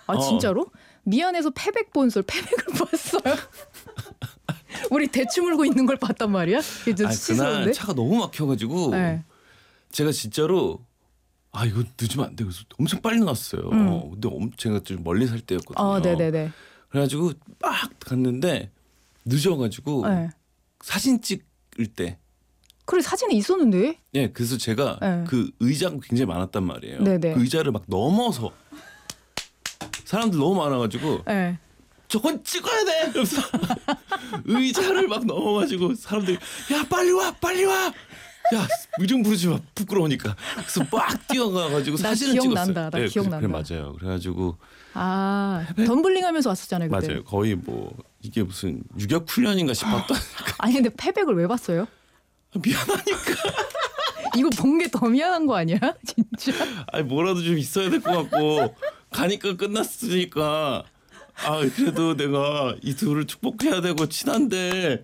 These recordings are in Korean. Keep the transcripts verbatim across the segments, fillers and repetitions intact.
아 어. 진짜로? 미안해서 패백 본설 패백을 봤어요. 우리 대추 물고 있는 걸 봤단 말이야? 이제 아니, 치스러운데? 그날 차가 너무 막혀가지고 네. 제가 진짜로 아 이거 늦으면 안 돼. 그래서 엄청 빨리 나왔어요. 음. 근데 엄, 제가 좀 멀리 살 때였거든요. 어, 네네네. 그래가지고 막 갔는데 늦어가지고 네. 사진 찍을 때 그래 사진에 있었는데? 예, 그래서 제가 네. 그 의자가 굉장히 많았단 말이에요. 네네. 그 의자를 막 넘어서 사람들 너무 많아가지고 네. 저건 찍어야 돼. 그래서 의자를 막 넘어가지고 사람들이 야 빨리 와 빨리 와. 야 이름 부르지 마 부끄러우니까. 그래서 막 뛰어가가지고 나 사진을 기억난다. 찍었어요. 나 네, 기억난다. 그래, 그래 맞아요. 그래가지고 아 덤블링하면서 왔었잖아요 그때. 맞아요. 거의 뭐 이게 무슨 유격 훈련인가 싶었던. 아니 근데 패백을 왜 봤어요? 미안하니까. 이거 본 게 더 미안한 거 아니야? 진짜? 아니 뭐라도 좀 있어야 될 것 같고 가니까 끝났으니까 아 그래도 내가 이 둘을 축복해야 되고 친한데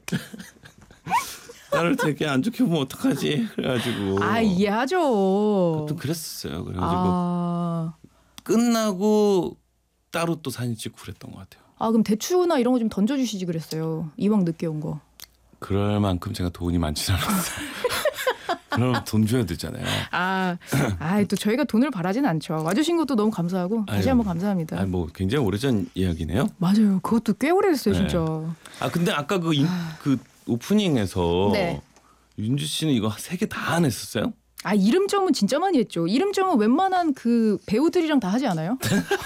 나를 되게 안 좋게 보면 어떡하지? 그래가지고 아 이해하죠. 또 그랬었어요. 그래가지고 아, 끝나고 따로 또 사진 찍고 그랬던 것 같아요. 아 그럼 대추나 이런 거 좀 던져주시지 그랬어요. 이왕 늦게 온 거. 그럴 만큼 제가 돈이 많지는 않았어요. 그럼 돈 줘야 되잖아요. 아, 아, 또 저희가 돈을 바라진 않죠. 와주신 것도 너무 감사하고 다시 아유, 한번 감사합니다. 아니 뭐 굉장히 오래전 이야기네요. 맞아요. 그것도 꽤 오래됐어요, 네. 진짜. 아 근데 아까 그, 인, 그 오프닝에서 네. 윤주 씨는 이거 세 개 다 안 했었어요? 아 이름점은 진짜 많이 했죠. 이름점은 웬만한 그 배우들이랑 다 하지 않아요?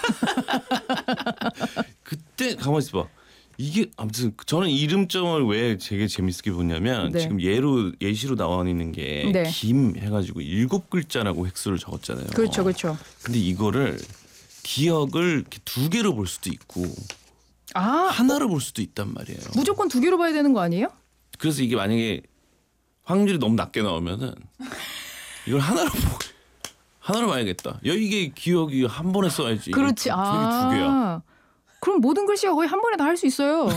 그때 가만히 있어봐. 이게 아무튼 저는 이름점을 왜 되게 재밌게 보냐면 네. 지금 예로 예시로 나와 있는 게 네. 김 해가지고 일곱 글자라고 획수를 적었잖아요. 그렇죠, 그렇죠. 근데 이거를 기억을 이렇게 두 개로 볼 수도 있고 아 하나로 볼 수도 있단 말이에요. 무조건 두 개로 봐야 되는 거 아니에요? 그래서 이게 만약에 확률이 너무 낮게 나오면은 이걸 하나로 보 하나로 봐야겠다. 야 이게 기억이 한 번에 써야지. 그렇지. 이게 두, 아 두 개야. 그럼 모든 글씨가 거의 한 번에 다 할 수 있어요.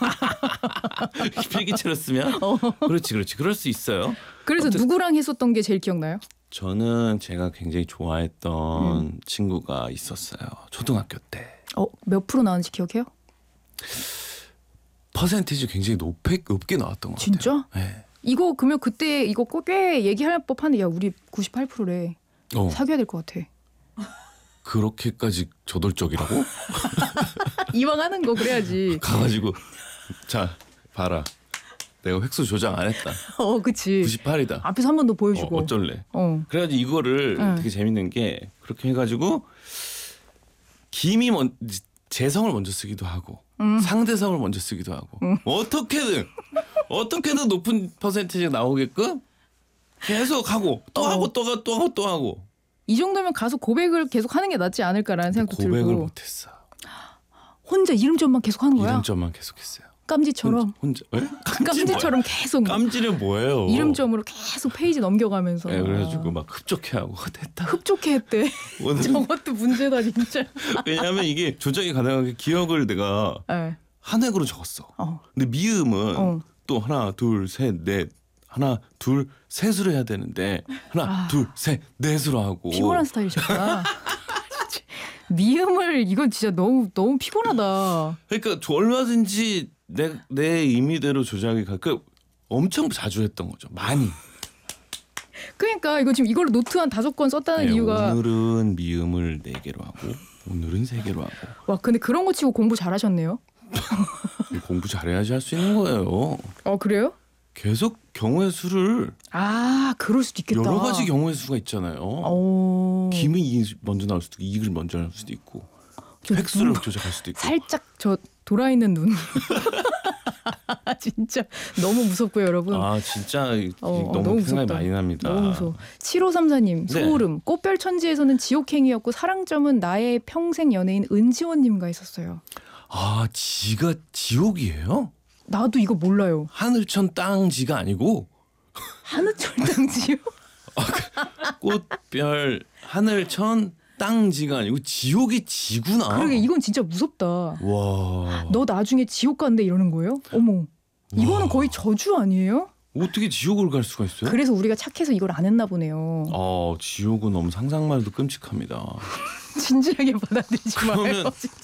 필기체로 쓰면 어. 그렇지 그렇지 그럴 수 있어요. 그래서 아무튼 누구랑 했었던 게 제일 기억나요? 저는 제가 굉장히 좋아했던 음. 친구가 있었어요. 초등학교 때. 어, 몇 프로 나왔는지 기억해요? 퍼센티지 굉장히 높게, 높게 나왔던 것 진짜? 같아요. 네. 이거 그러면 그때 이거 꼭 꽤 얘기할 법한데 야 우리 구십팔 퍼센트래. 어, 사귀어야 될 것 같아. 그렇게까지 저돌적이라고? 이왕 하는 거 그래야지. 가가지고 자 봐라. 내가 획수 조작 안 했다. 어, 그치. 구십팔이다. 앞에서 한 번 더 보여주고. 어, 어쩔래. 어. 그래가지고 이거를 응. 되게 재밌는 게 그렇게 해가지고 김이 먼 재성을 먼저 쓰기도 하고 음. 상대성을 먼저 쓰기도 하고 음. 어떻게든 어떻게든 높은 퍼센티지가 나오게끔 계속 하고 또 어. 하고 또 하고 또 하고 또 하고 이 정도면 가서 고백을 계속 하는 게 낫지 않을까라는 생각도 고백을 들고. 못했어. 혼자 이름점만 계속 하는 거야? 이름점만 계속했어요. 깜지처럼. 혼자, 혼자 에? 깜지처럼 계속 깜지는 뭐예요? 이름점으로 계속 페이지 넘겨가면서. 네, 그래가지고 막 흡족해하고 됐다. 흡족해 했대. 오늘 저것도 문제다 진짜. 왜냐하면 이게 조작이 가능한 게 기억을 내가 네. 한 획으로 적었어. 어. 근데 미음은 어. 또 하나 둘 셋 넷 하나 둘 셋으로 해야 되는데 하나 아. 둘 셋 넷으로 하고 피곤한 스타일이셨구나. 미음을 이건 진짜 너무 너무 피곤하다. 그러니까 저 얼마든지 내, 내 의미대로 조작이 가. 그 엄청 자주 했던 거죠. 많이. 그러니까 이거 지금 이걸로 노트 한 다섯 건 썼다는 네, 이유가 오늘은 미음을 네 개로 하고 오늘은 세 개로 하고 와 근데 그런 거 치고 공부 잘하셨네요. 공부 잘해야지 할 수 있는 거예요. 어 그래요? 계속 경우의 수를 아 그럴 수도 있겠다. 여러 가지 경우의 수가 있잖아요. 어... 김이 이 먼저 나올 수도 있고 이글 먼저 나올 수도 있고 저 획수를 눈- 조작할 수도 있고 살짝 저 돌아 있는 눈. 진짜 너무 무섭고요, 여러분. 아 진짜 이- 어, 어, 너무, 너무 생각이 무섭다. 많이 납니다. 너무 무서워. 칠오삼사님 네. 소름. 꽃별 천지에서는 지옥행이었고 사랑점은 나의 평생 연예인 은지원님과 있었어요. 아 지가 지옥이에요? 나도 이거 몰라요. 하늘천 땅지가 아니고 하늘철당지요? 꽃별 하늘천 땅지가 아니고 지옥이 지구나. 그러게 이건 진짜 무섭다. 와 너 나중에 지옥 간대 이러는 거예요? 어머. 이거는 거의 저주 아니에요? 어떻게 지옥을 갈 수가 있어요? 그래서 우리가 착해서 이걸 안 했나 보네요. 아 지옥은 너무 상상만 해도 끔찍합니다. 진지하게 받아들이지 마요. 그러면 진짜.